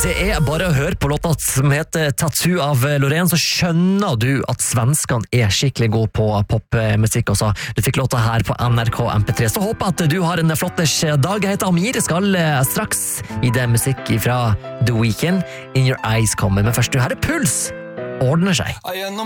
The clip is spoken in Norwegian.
Det bare å høre på låta som heter Tattoo av Loreen, så skjønner du at svenskene skikkelig gode på popmusikk også. Du fikk låta her på NRK MP3. Så håper at du har en flotters dag. Jeg heter Amir, jeg skal straks i det musikk fra The Weeknd. In Your Eyes kommer, men først du, her Puls. Ordner seg.